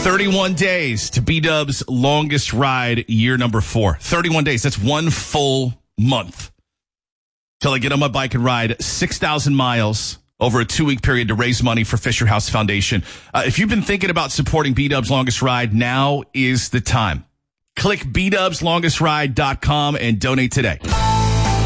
31 days to B-Dub's longest ride, year number 4. 31 days. That's one full month till I get on my bike and ride 6,000 miles over a 2-week period to raise money for Fisher House Foundation. If you've been thinking about supporting B-Dub's longest ride, now is the time. Click bdubslongestride.com and donate today.